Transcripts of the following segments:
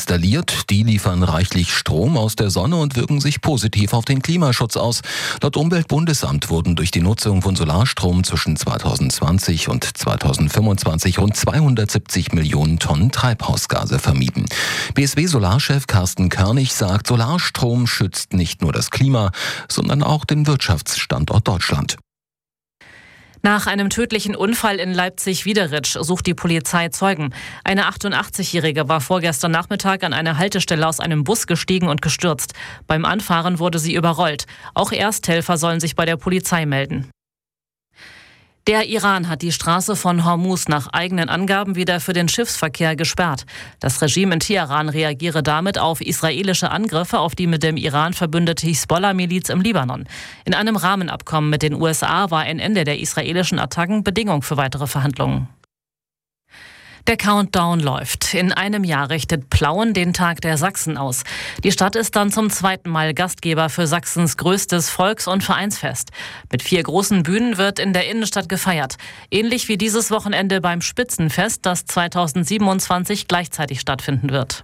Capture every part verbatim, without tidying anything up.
installiert. Die liefern reichlich Strom aus der Sonne und wirken sich positiv auf den Klimaschutz aus. Laut Umweltbundesamt wurden durch die Nutzung von Solarstrom zwischen zweitausendzwanzig und zweitausendfünfundzwanzig rund zweihundertsiebzig Millionen Tonnen Treibhausgase vermieden. B S W-Solarchef Carsten Körnig sagt, Solarstrom schützt nicht nur das Klima, sondern auch den Wirtschaftsstandort Deutschland. Nach einem tödlichen Unfall in Leipzig-Wiederitsch sucht die Polizei Zeugen. Eine achtundachtzigjährige war vorgestern Nachmittag an einer Haltestelle aus einem Bus gestiegen und gestürzt. Beim Anfahren wurde sie überrollt. Auch Ersthelfer sollen sich bei der Polizei melden. Der Iran hat die Straße von Hormuz nach eigenen Angaben wieder für den Schiffsverkehr gesperrt. Das Regime in Teheran reagiere damit auf israelische Angriffe auf die mit dem Iran verbündete Hisbollah-Miliz im Libanon. In einem Rahmenabkommen mit den U S A war ein Ende der israelischen Attacken Bedingung für weitere Verhandlungen. Der Countdown läuft. In einem Jahr richtet Plauen den Tag der Sachsen aus. Die Stadt ist dann zum zweiten Mal Gastgeber für Sachsens größtes Volks- und Vereinsfest. Mit vier großen Bühnen wird in der Innenstadt gefeiert. Ähnlich wie dieses Wochenende beim Spitzenfest, das zweitausendsiebenundzwanzig gleichzeitig stattfinden wird.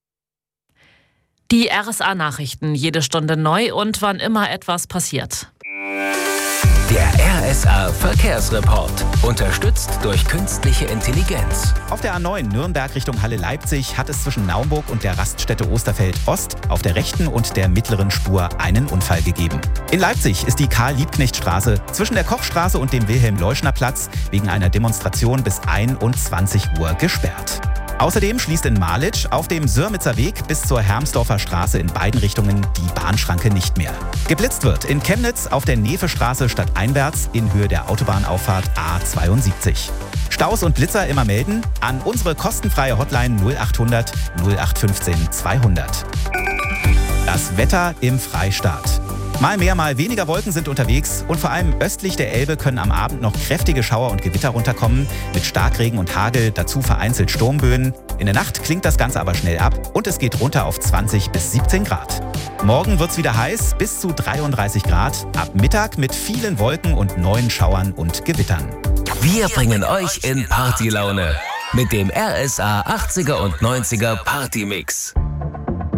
Die R S A-Nachrichten, jede Stunde neu und wann immer etwas passiert. Der R S A-Verkehrsreport, unterstützt durch künstliche Intelligenz. Auf der A neun Nürnberg Richtung Halle-Leipzig hat es zwischen Naumburg und der Raststätte Osterfeld-Ost auf der rechten und der mittleren Spur einen Unfall gegeben. In Leipzig ist die Karl-Liebknecht-Straße zwischen der Kochstraße und dem Wilhelm-Leuschner-Platz wegen einer Demonstration bis einundzwanzig Uhr gesperrt. Außerdem schließt in Marlitsch auf dem Sörmitzer Weg bis zur Hermsdorfer Straße in beiden Richtungen die Bahnschranke nicht mehr. Geblitzt wird in Chemnitz auf der Nevestraße stadteinwärts in Höhe der Autobahnauffahrt A zweiundsiebzig. Staus und Blitzer immer melden an unsere kostenfreie Hotline null achthundert nullachtfünfzehn zweihundert. Das Wetter im Freistaat. Mal mehr, mal weniger Wolken sind unterwegs und vor allem östlich der Elbe können am Abend noch kräftige Schauer und Gewitter runterkommen, mit Starkregen und Hagel, dazu vereinzelt Sturmböen. In der Nacht klingt das Ganze aber schnell ab und es geht runter auf zwanzig bis siebzehn Grad. Morgen wird's wieder heiß, bis zu dreiunddreißig Grad, ab Mittag mit vielen Wolken und neuen Schauern und Gewittern. Wir bringen euch in Partylaune mit dem R S A achtziger und neunziger Partymix.